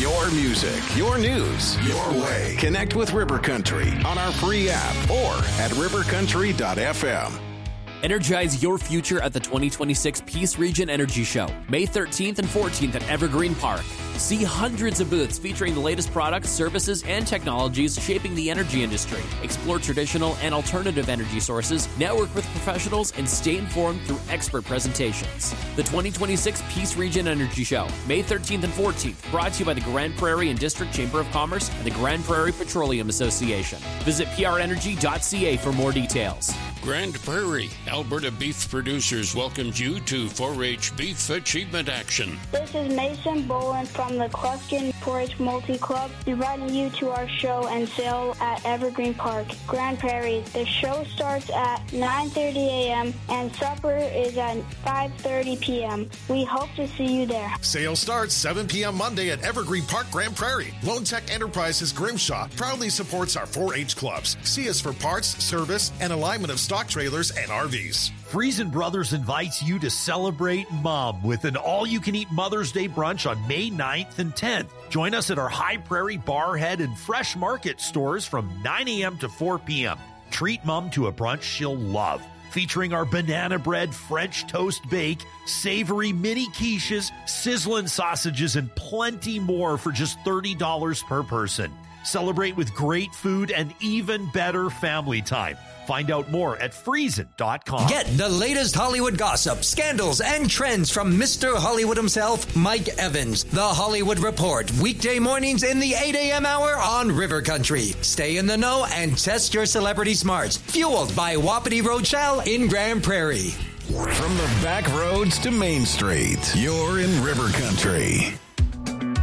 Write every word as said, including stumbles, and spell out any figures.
Your music, your news, your way. Connect with River Country on our free app or at river country dot f m. Energize your future at the twenty twenty-six Peace Region Energy Show, May thirteenth and fourteenth at Evergreen Park. See hundreds of booths featuring the latest products, services, and technologies shaping the energy industry. Explore traditional and alternative energy sources, network with professionals, and stay informed through expert presentations. The twenty twenty-six Peace Region Energy Show, May thirteenth and fourteenth, brought to you by the Grand Prairie and District Chamber of Commerce and the Grand Prairie Petroleum Association. Visit p r energy dot c a for more details. Grand Prairie, Alberta beef producers welcomes you to four H Beef Achievement Action. This is Mason Boland from the Clufkin four H Multi Club, inviting you to our show and sale at Evergreen Park, Grand Prairie. The show starts at nine thirty a.m. and supper is at five thirty p.m. We hope to see you there. Sale starts seven p.m. Monday at Evergreen Park, Grand Prairie. Lone Tech Enterprises Grimshaw proudly supports our four H clubs. See us for parts, service, and alignment of stock trailers and R Vs. Friesen Brothers invites you to celebrate Mom with an all-you-can-eat Mother's Day brunch on May ninth and tenth. Join us at our High Prairie, Barhead, and Fresh Market stores from nine a.m. to four p.m. Treat Mom to a brunch she'll love, featuring our banana bread, French toast bake, savory mini quiches, sizzling sausages, and plenty more for just thirty dollars per person. Celebrate with great food and even better family time. Find out more at friesen dot com. Get the latest Hollywood gossip, scandals, and trends from Mister Hollywood himself, Mike Evans. The Hollywood Report, weekday mornings in the eight a.m. hour on River Country. Stay in the know and test your celebrity smarts. Fueled by Wapiti Rochelle in Grand Prairie. From the back roads to Main Street, you're in River Country.